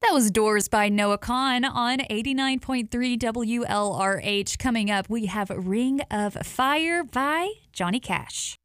That was Doors by Noah Kahan on 89.3 WLRH. Coming up, we have Ring of Fire by Johnny Cash.